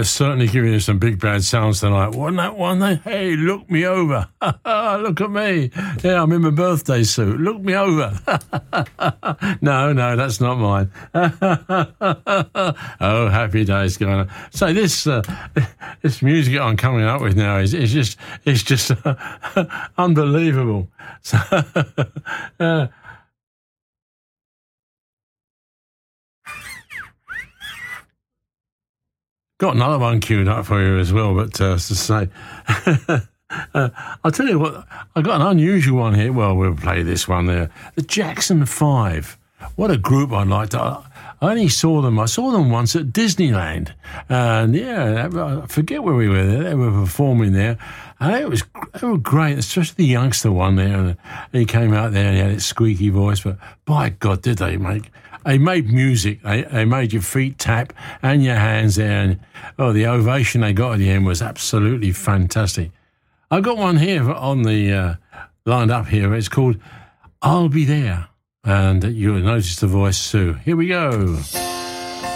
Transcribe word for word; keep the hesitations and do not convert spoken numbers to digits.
they're certainly giving you some big bad sounds tonight. Wasn't that one? They, hey, look me over. Look at me. Yeah, I'm in my birthday suit. Look me over. no, no, that's not mine. Oh, happy days going on. So this uh, this music I'm coming up with now is, is just it's just uh, unbelievable. So, uh, got another one queued up for you as well, but uh, to say, uh, I'll tell you what, I got an unusual one here. Well, we'll play this one there. The Jackson Five. What a group I'd like to. I only saw them. I saw them once at Disneyland, and yeah, I forget where we were there. They were performing there, and it was they were great, especially the youngster one there. And he came out there and he had his squeaky voice, but by God, did they make? They made music. They, they made your feet tap and your hands there. And, oh, the ovation they got at the end was absolutely fantastic. I've got one here on the uh, lined up here. It's called "I'll Be There," and you'll notice the voice too. Here we go.